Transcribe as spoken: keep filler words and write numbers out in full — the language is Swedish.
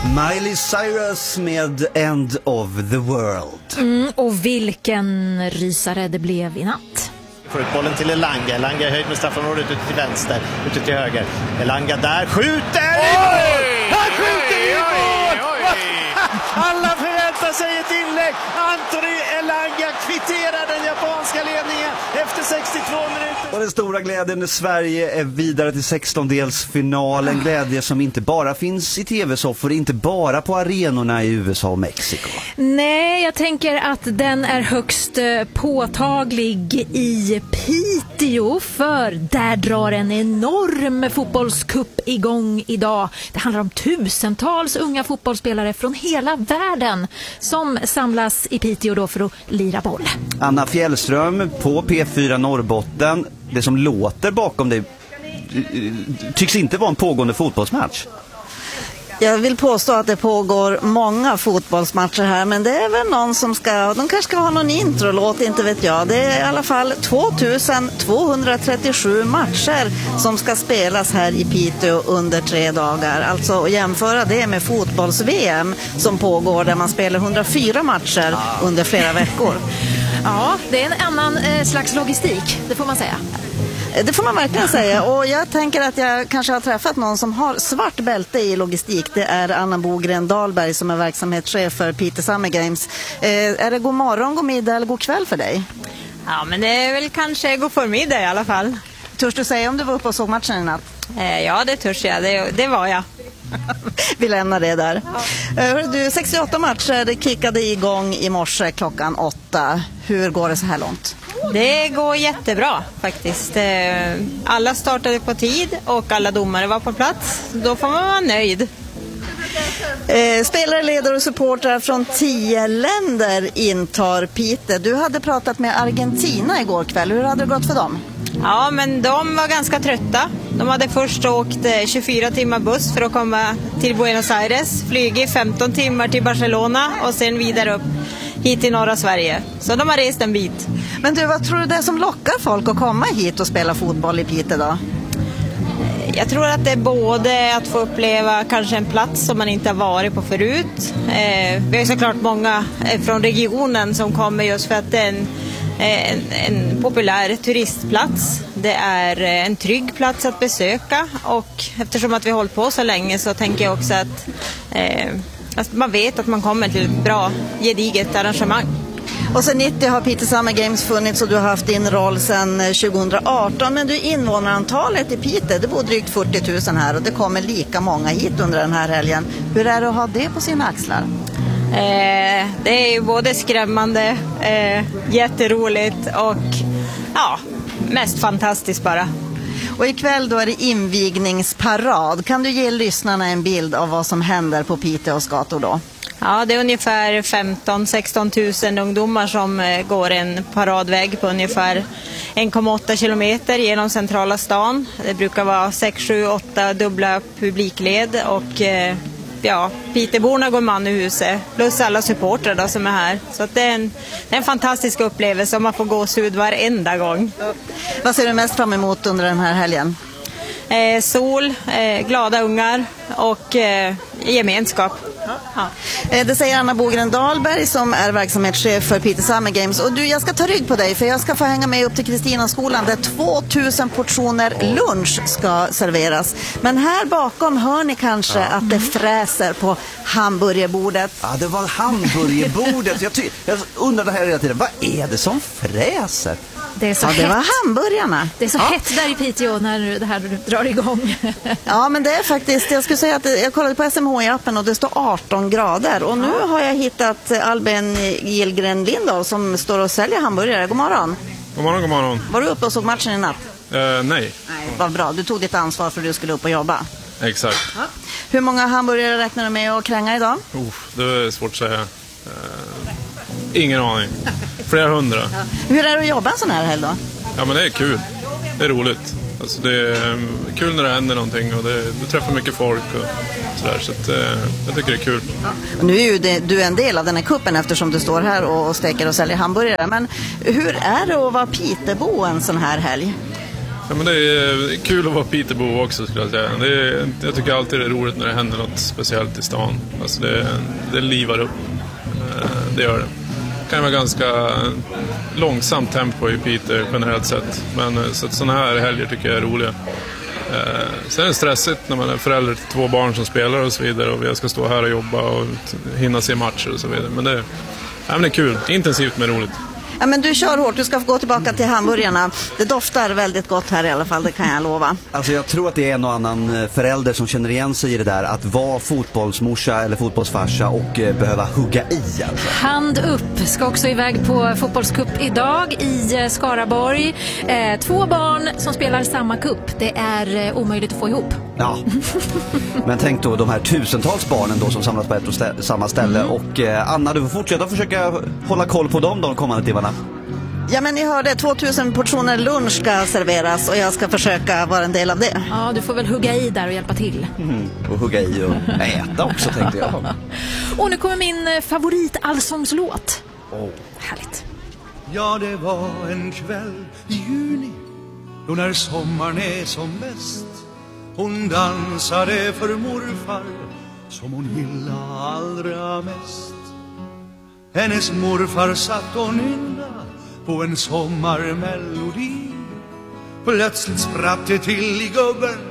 Miley Cyrus med End of the World. Mm, och vilken rysare det blev i natt. Får ut bollen till Elanga. Elanga är höjd med straffområdet ut till vänster, ut till höger. Elanga där skjuter! Oj! Han skjuter i mål! Alla förväntar sig ett inlägg. Anthony Elanga kvitterar den japanska ledningen efter sextiotvå minuter. Och den stora glädjen när Sverige är vidare till sextondelsfinalen. En glädje som inte bara finns i tv-soffor, inte bara på arenorna i U S A och Mexiko. Nej, jag tänker att den är högst påtaglig i Piteå, för där drar en enorm fotbollscup igång idag. Det handlar om tusentals unga fotbollsspelare från hela världen som samlas i Piteå då för att lira boll. Anna Fjällström på P fyra Norrbotten. Det som låter bakom dig tycks inte vara en pågående fotbollsmatch. Jag vill påstå att det pågår många fotbollsmatcher här, men det är väl någon som ska, de kanske ska ha någon introlåt, inte vet jag. Det är i alla fall tvåtusen tvåhundratrettiosju matcher som ska spelas här i Piteå under tre dagar. Alltså att jämföra det med fotbolls-V M som pågår där man spelar hundrafyra matcher under flera veckor. Ja, det är en annan eh, slags logistik, det får man säga. Det får man verkligen säga, och jag tänker att jag kanske har träffat någon som har svart bälte i logistik. Det är Anna Bogren Dahlberg som är verksamhetschef för Piteå Summer Games. Eh, är det god morgon, god middag eller god kväll för dig? Ja, men det är väl kanske god förmiddag i alla fall. Törs du säga om du var uppe och såg matchen i natt? Eh, ja, det törs jag. Det, det var jag. Vi lämnar det där. Ja. Eh, du, sextioåtta matcher, det kickade igång i morse klockan åtta. Hur går det så här långt? Det går jättebra faktiskt. Alla startade på tid och alla domare var på plats. Då får man vara nöjd. Eh, spelare, ledare och supportrar från tio länder intar Piteå. Du hade pratat med Argentina igår kväll. Hur hade det gått för dem? Ja, men de var ganska trötta. De hade först åkt tjugofyra timmar buss för att komma till Buenos Aires. Flygit femton timmar till Barcelona och sen vidare upp hit till norra Sverige. Så de har rest en bit. Men du, vad tror du det är som lockar folk att komma hit och spela fotboll i Piteå då? Jag tror att det är både att få uppleva kanske en plats som man inte har varit på förut. Eh, vi har såklart många från regionen som kommer just för att det är en, en, en populär turistplats. Det är en trygg plats att besöka, och eftersom att vi har hållit på så länge så tänker jag också att, eh, att man vet att man kommer till ett bra, gediget arrangemang. Och sen nittio har Piteå Summer Games funnits och du har haft din roll sedan tjugohundraarton. Men du, invånarantalet i Piteå, det bor drygt fyrtio tusen här och det kommer lika många hit under den här helgen. Hur är det att ha det på sina axlar? Eh, det är ju både skrämmande, eh, jätteroligt och ja, mest fantastiskt bara. Och ikväll då är det invigningsparad. Kan du ge lyssnarna en bild av vad som händer på Piteås gator då? Ja, det är ungefär femton till sexton tusen ungdomar som går en paradväg på ungefär en komma åtta kilometer genom centrala stan. Det brukar vara sex, sju, åtta dubbla publikled och ja, Piteborna går man i huset plus alla supportrar då som är här. Så att det, är en, det är en fantastisk upplevelse och man får gåshud varenda gång. Vad ser du mest fram emot under den här helgen? Eh, sol, eh, glada ungar och eh, gemenskap. Ja. Det säger Anna Bogren Dahlberg som är verksamhetschef för Piteå Summer Games. Och du, jag ska ta rygg på dig för jag ska få hänga med upp till Kristinaskolan där tvåtusen portioner lunch ska serveras. Men här bakom hör ni kanske ja. att det fräser på hamburgerbordet. Ja, det var hamburgerbordet. Jag, ty- jag undrar det här hela tiden. Vad är det som fräser? Det är så ja, hett. Det var hamburgarna. Det är så ja. hett där i Piteå när det här drar igång. Ja, men det är faktiskt, jag skulle säga att jag kollade på S M H I-appen och det står arton grader. Och nu ja. har jag hittat Albin Gillgren Lindahl som står och säljer hamburgare. God morgon. God morgon, god morgon. Var du uppe och såg matchen i natt? Uh, nej. Nej, vad bra. Du tog ditt ansvar för att du skulle upp och jobba. Exakt. Ja. Hur många hamburgare räknar du med att kränga idag? Uh, det är svårt att säga. Uh, ingen aning. Flera hundra. Ja. Hur är det att jobba en sån här helg då? Ja, men det är kul. Det är roligt. Alltså, det är kul när det händer någonting och det, du träffar mycket folk och sådär. Så att, eh, jag tycker det är kul. Ja. Och nu är ju det, du en del av den här kuppen eftersom du står här och steker och säljer hamburgare. Men hur är det att vara Pitebo en sån här helg? Ja, men det är kul att vara Peterbo också, skulle jag säga. Det är, jag tycker alltid det är roligt när det händer något speciellt i stan. Alltså det, det livar upp. Det gör det. Det kan vara ganska långsamt tempo i Piteå generellt sett. Men så att sådana här helger tycker jag är roliga. Sen är det stressigt när man är förälder till två barn som spelar och så vidare. Och jag ska stå här och jobba och hinna se matcher och så vidare. Men det, ja, men det är kul. Intensivt men roligt. Ja, men du kör hårt, du ska få gå tillbaka till hamburgarna. Det doftar väldigt gott här i alla fall, det kan jag lova. Alltså jag tror att det är en och annan förälder som känner igen sig i det där att vara fotbollsmorsa eller fotbollsfarsa och eh, behöva hugga i. Alltså. Hand upp, ska också iväg på fotbollscup idag i Skaraborg. Eh, två barn som spelar samma cup, det är eh, omöjligt att få ihop. Ja, men tänk då de här tusentals barnen då som samlas på ett och stä- samma ställe. Mm. Och eh, Anna, du får fortsätta försöka hålla koll på dem de kommande timmarna. Ja, men ni hörde, tvåtusen portioner lunch ska serveras och jag ska försöka vara en del av det. Ja, du får väl hugga i där och hjälpa till. Mm. Och hugga i och äta också, tänkte jag. Och nu kommer min favorit allsångslåt. Oh. Härligt. Ja, det var en kväll i juni, då när sommaren är som bäst. Hon dansade för morfar som hon gillade allra mest. Hennes morfar satt och nynna på en sommarmelodi. Plötsligt spratt det till i gubben